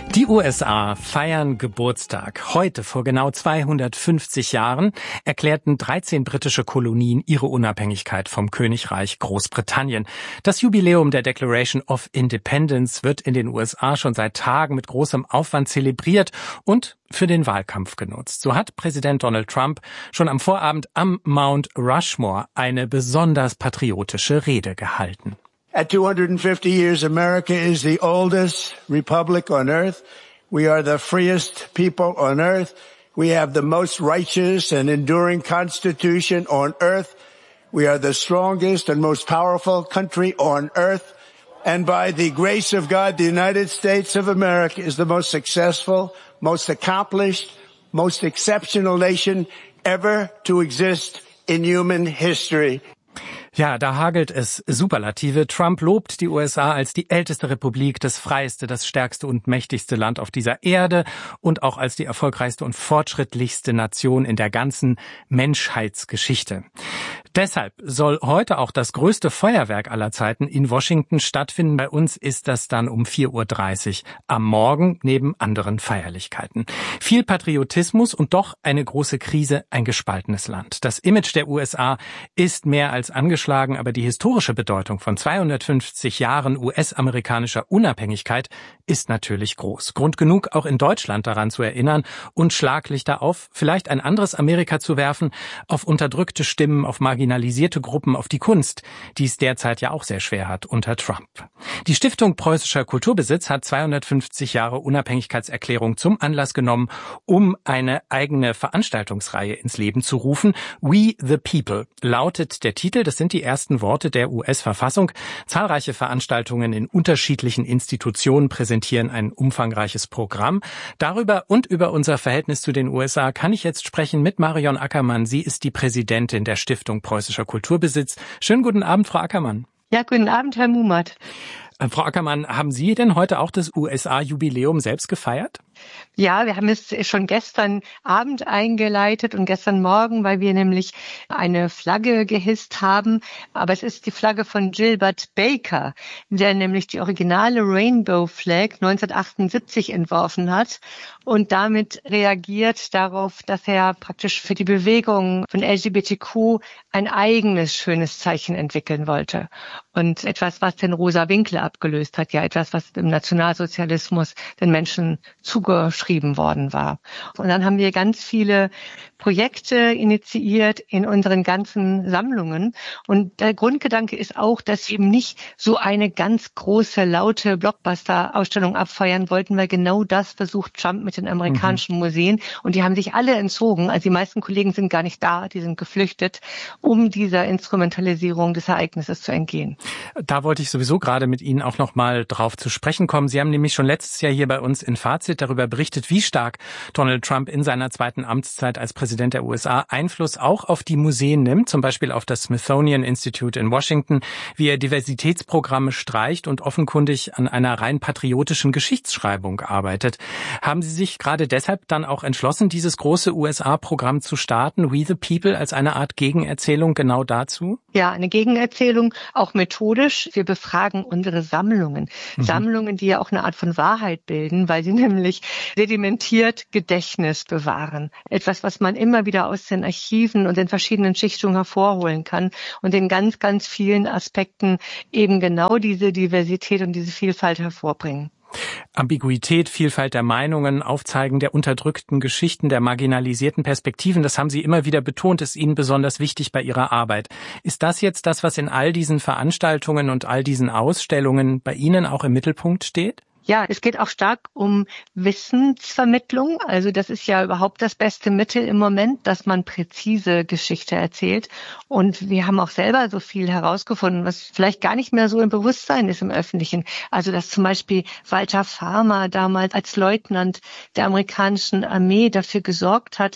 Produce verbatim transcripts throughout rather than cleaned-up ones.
Die U S A feiern Geburtstag. Heute, vor genau zweihundertfünfzig Jahren, erklärten dreizehn britische Kolonien ihre Unabhängigkeit vom Königreich Großbritannien. Das Jubiläum der Declaration of Independence wird in den U S A schon seit Tagen mit großem Aufwand zelebriert und für den Wahlkampf genutzt. So hat Präsident Donald Trump schon am Vorabend am Mount Rushmore eine besonders patriotische Rede gehalten. At two hundred fifty years, America is the oldest republic on earth. We are the freest people on earth. We have the most righteous and enduring constitution on earth. We are the strongest and most powerful country on earth. And by the grace of God, the United States of America is the most successful, most accomplished, most exceptional nation ever to exist in human history. Ja, da hagelt es Superlative. Trump lobt die U S A als die älteste Republik, das freieste, das stärkste und mächtigste Land auf dieser Erde und auch als die erfolgreichste und fortschrittlichste Nation in der ganzen Menschheitsgeschichte. Deshalb soll heute auch das größte Feuerwerk aller Zeiten in Washington stattfinden. Bei uns ist das dann um vier Uhr dreißig am Morgen neben anderen Feierlichkeiten. Viel Patriotismus und doch eine große Krise, ein gespaltenes Land. Das Image der U S A ist mehr als angeschlagen, aber die historische Bedeutung von zweihundertfünfzig Jahren U S-amerikanischer Unabhängigkeit ist natürlich groß. Grund genug, auch in Deutschland daran zu erinnern und Schlaglichter auf vielleicht ein anderes Amerika zu werfen, auf unterdrückte Stimmen, auf marginalisierte Gruppen, auf die Kunst, die es derzeit ja auch sehr schwer hat unter Trump. Die Stiftung Preußischer Kulturbesitz hat zweihundertfünfzig Jahre Unabhängigkeitserklärung zum Anlass genommen, um eine eigene Veranstaltungsreihe ins Leben zu rufen. We the People lautet der Titel. Das sind die ersten Worte der U S-Verfassung. Zahlreiche Veranstaltungen in unterschiedlichen Institutionen präsentieren ein umfangreiches Programm. Darüber und über unser Verhältnis zu den U S A kann ich jetzt sprechen mit Marion Ackermann. Sie ist die Präsidentin der Stiftung Preußischer Kulturbesitz. Schönen guten Abend, Frau Ackermann. Ja, guten Abend, Herr Mumat. Frau Ackermann, haben Sie denn heute auch das U S A-Jubiläum selbst gefeiert? Ja, wir haben es schon gestern Abend eingeleitet und gestern Morgen, weil wir nämlich eine Flagge gehisst haben. Aber es ist die Flagge von Gilbert Baker, der nämlich die originale Rainbow Flag neunzehnhundertachtundsiebzig entworfen hat und damit reagiert darauf, dass er praktisch für die Bewegung von L G B T Q ein eigenes schönes Zeichen entwickeln wollte. Und etwas, was den Rosa Winkler abgelöst hat, ja etwas, was im Nationalsozialismus den Menschen zugeschrieben worden war. Und dann haben wir ganz viele Projekte initiiert in unseren ganzen Sammlungen. Und der Grundgedanke ist auch, dass wir eben nicht so eine ganz große, laute Blockbuster-Ausstellung abfeiern wollten, weil genau das versucht Trump mit den amerikanischen mhm. Museen. Und die haben sich alle entzogen. Also die meisten Kollegen sind gar nicht da, die sind geflüchtet, um dieser Instrumentalisierung des Ereignisses zu entgehen. Da wollte ich sowieso gerade mit Ihnen auch noch mal drauf zu sprechen kommen. Sie haben nämlich schon letztes Jahr hier bei uns in Fazit darüber berichtet, wie stark Donald Trump in seiner zweiten Amtszeit als Präsident der U S A Einfluss auch auf die Museen nimmt, zum Beispiel auf das Smithsonian Institute in Washington, wie er Diversitätsprogramme streicht und offenkundig an einer rein patriotischen Geschichtsschreibung arbeitet. Haben Sie sich gerade deshalb dann auch entschlossen, dieses große U S A-Programm zu starten, We the People, als eine Art Gegenerzählung genau dazu? Ja, eine Gegenerzählung, auch methodisch. Wir befragen unsere Sammlungen. Mhm. Sammlungen, die ja auch eine Art von Wahrheit bilden, weil sie nämlich sedimentiert Gedächtnis bewahren. Etwas, was man immer wieder aus den Archiven und den verschiedenen Schichtungen hervorholen kann und in ganz, ganz vielen Aspekten eben genau diese Diversität und diese Vielfalt hervorbringen. Ambiguität, Vielfalt der Meinungen, Aufzeigen der unterdrückten Geschichten, der marginalisierten Perspektiven, das haben Sie immer wieder betont, ist Ihnen besonders wichtig bei Ihrer Arbeit. Ist das jetzt das, was in all diesen Veranstaltungen und all diesen Ausstellungen bei Ihnen auch im Mittelpunkt steht? Ja, es geht auch stark um Wissensvermittlung. Also das ist ja überhaupt das beste Mittel im Moment, dass man präzise Geschichte erzählt. Und wir haben auch selber so viel herausgefunden, was vielleicht gar nicht mehr so im Bewusstsein ist im Öffentlichen. Also dass zum Beispiel Walter Farmer damals als Leutnant der amerikanischen Armee dafür gesorgt hat,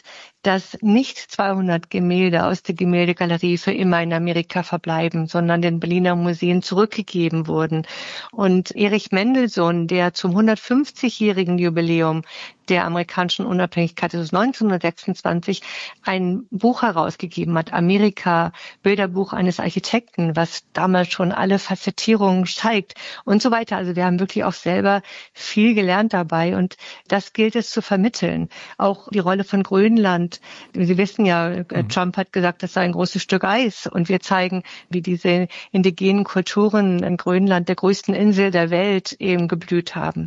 dass nicht zweihundert Gemälde aus der Gemäldegalerie für immer in Amerika verbleiben, sondern den Berliner Museen zurückgegeben wurden. Und Erich Mendelssohn, der zum hundertfünfzigjährigen Jubiläum der amerikanischen Unabhängigkeit, also neunzehnhundertsechsundzwanzig, ein Buch herausgegeben hat, Amerika, Bilderbuch eines Architekten, was damals schon alle Facettierungen zeigt und so weiter. Also wir haben wirklich auch selber viel gelernt dabei und das gilt es zu vermitteln. Auch die Rolle von Grönland. Sie wissen ja, mhm. Trump hat gesagt, das sei ein großes Stück Eis und wir zeigen, wie diese indigenen Kulturen in Grönland, der größten Insel der Welt, eben geblüht haben.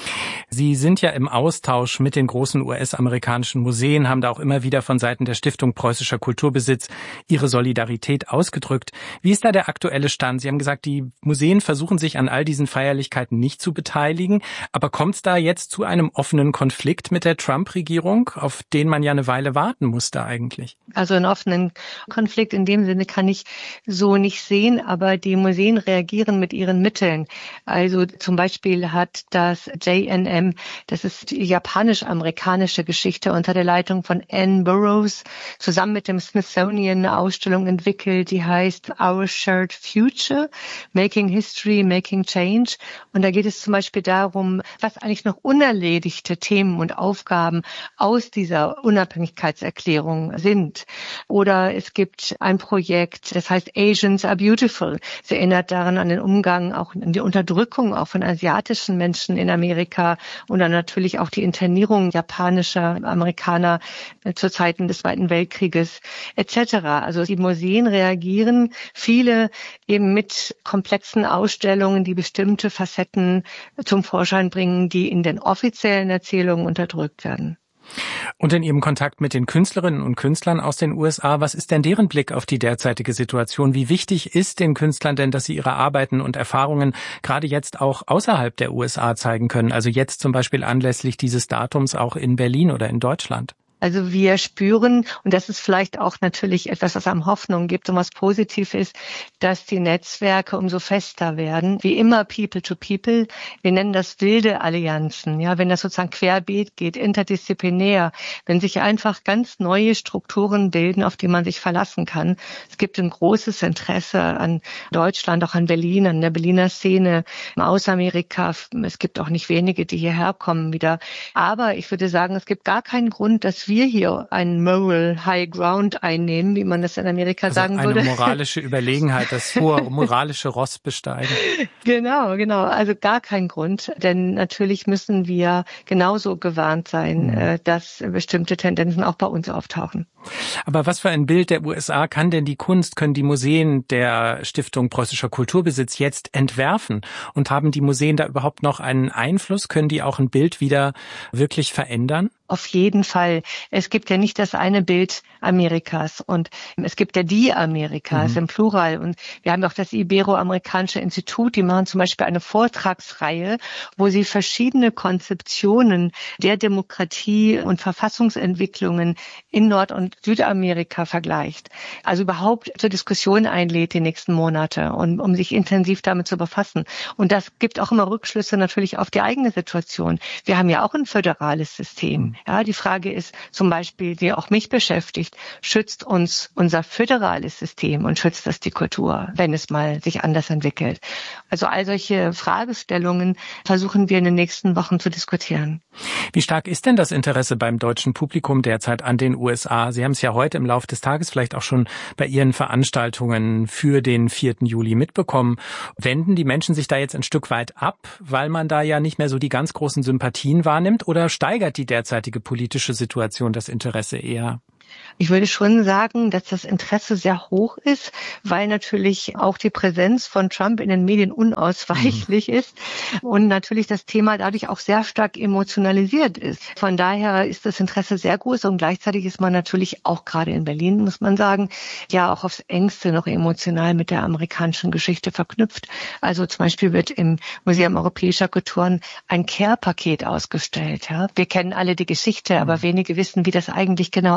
Sie sind ja im Austausch mit den großen U S-amerikanischen Museen, haben da auch immer wieder von Seiten der Stiftung Preußischer Kulturbesitz Ihre Solidarität ausgedrückt. Wie ist da der aktuelle Stand? Sie haben gesagt, die Museen versuchen sich an all diesen Feierlichkeiten nicht zu beteiligen. Aber kommt es da jetzt zu einem offenen Konflikt mit der Trump-Regierung, auf den man ja eine Weile warten musste eigentlich? Also einen offenen Konflikt in dem Sinne kann ich so nicht sehen, aber die Museen reagieren mit ihren Mitteln. Also zum Beispiel hat das J N M, das ist die japanisch-amerikanische Geschichte unter der Leitung von Anne Burroughs, zusammen mit dem Smithsonian eine Ausstellung entwickelt, die heißt Our Shared Future, Making History, Making Change. Und da geht es zum Beispiel darum, was eigentlich noch unerledigte Themen und Aufgaben aus dieser Unabhängigkeitserklärung sind. Oder es gibt ein Projekt, das heißt Asians are Beautiful. Es erinnert daran an den Umgang, auch an die Unterdrückung auch von asiatischen Menschen in Amerika und dann natürlich auch die Internierung japanischer Amerikaner zu Zeiten des Zweiten Weltkrieges et cetera. Also die Museen reagieren, viele eben mit komplexen Ausstellungen, die bestimmte Facetten zum Vorschein bringen, die in den offiziellen Erzählungen unterdrückt werden. Und in Ihrem Kontakt mit den Künstlerinnen und Künstlern aus den U S A, was ist denn deren Blick auf die derzeitige Situation? Wie wichtig ist den Künstlern denn, dass sie ihre Arbeiten und Erfahrungen gerade jetzt auch außerhalb der U S A zeigen können? Also jetzt zum Beispiel anlässlich dieses Datums auch in Berlin oder in Deutschland? Also wir spüren, und das ist vielleicht auch natürlich etwas, was einem Hoffnung gibt und was positiv ist, dass die Netzwerke umso fester werden. Wie immer People to People. Wir nennen das wilde Allianzen. Ja, wenn das sozusagen querbeet geht, interdisziplinär, wenn sich einfach ganz neue Strukturen bilden, auf die man sich verlassen kann. Es gibt ein großes Interesse an Deutschland, auch an Berlin, an der Berliner Szene, aus Amerika. Es gibt auch nicht wenige, die hierher kommen wieder. Aber ich würde sagen, es gibt gar keinen Grund, dass wir hier einen Moral High Ground einnehmen, wie man das in Amerika also sagen eine würde. Eine moralische Überlegenheit, das hohe moralische Ross besteigen. Genau, genau. Also gar kein Grund, denn natürlich müssen wir genauso gewarnt sein, mhm. dass bestimmte Tendenzen auch bei uns auftauchen. Aber was für ein Bild der U S A kann denn die Kunst, können die Museen der Stiftung Preußischer Kulturbesitz jetzt entwerfen? Und haben die Museen da überhaupt noch einen Einfluss? Können die auch ein Bild wieder wirklich verändern? Auf jeden Fall. Es gibt ja nicht das eine Bild Amerikas und es gibt ja die Amerikas mhm. im Plural. Und wir haben auch das Ibero-Amerikanische Institut, die machen zum Beispiel eine Vortragsreihe, wo sie verschiedene Konzeptionen der Demokratie und Verfassungsentwicklungen in Nord- und Südamerika vergleicht. Also überhaupt zur Diskussion einlädt die nächsten Monate, und, um sich intensiv damit zu befassen. Und das gibt auch immer Rückschlüsse natürlich auf die eigene Situation. Wir haben ja auch ein föderales System. Mhm. Ja, die Frage ist zum Beispiel, die auch mich beschäftigt, schützt uns unser föderales System und schützt das die Kultur, wenn es mal sich anders entwickelt? Also all solche Fragestellungen versuchen wir in den nächsten Wochen zu diskutieren. Wie stark ist denn das Interesse beim deutschen Publikum derzeit an den U S A? Sie haben es ja heute im Laufe des Tages vielleicht auch schon bei Ihren Veranstaltungen für den vierten Juli mitbekommen. Wenden die Menschen sich da jetzt ein Stück weit ab, weil man da ja nicht mehr so die ganz großen Sympathien wahrnimmt, oder steigert die derzeitige politische Situation das Interesse eher? Ich würde schon sagen, dass das Interesse sehr hoch ist, weil natürlich auch die Präsenz von Trump in den Medien unausweichlich mhm. ist und natürlich das Thema dadurch auch sehr stark emotionalisiert ist. Von daher ist das Interesse sehr groß und gleichzeitig ist man natürlich auch gerade in Berlin, muss man sagen, ja auch aufs Engste noch emotional mit der amerikanischen Geschichte verknüpft. Also zum Beispiel wird im Museum Europäischer Kulturen ein Care-Paket ausgestellt. Ja? Wir kennen alle die Geschichte, mhm. aber wenige wissen, wie das eigentlich genau aussah.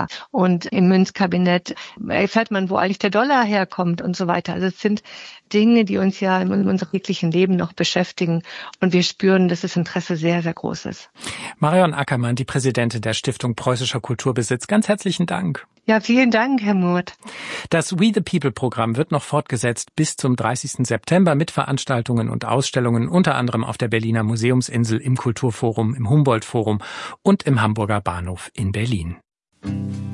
Dollar. Und im Münzkabinett erfährt man, wo eigentlich der Dollar herkommt und so weiter. Also es sind Dinge, die uns ja in unserem täglichen Leben noch beschäftigen. Und wir spüren, dass das Interesse sehr, sehr groß ist. Marion Ackermann, die Präsidentin der Stiftung Preußischer Kulturbesitz. Ganz herzlichen Dank. Ja, vielen Dank, Herr Murt. Das We the People-Programm wird noch fortgesetzt bis zum dreißigsten September mit Veranstaltungen und Ausstellungen, unter anderem auf der Berliner Museumsinsel, im Kulturforum, im Humboldt-Forum und im Hamburger Bahnhof in Berlin.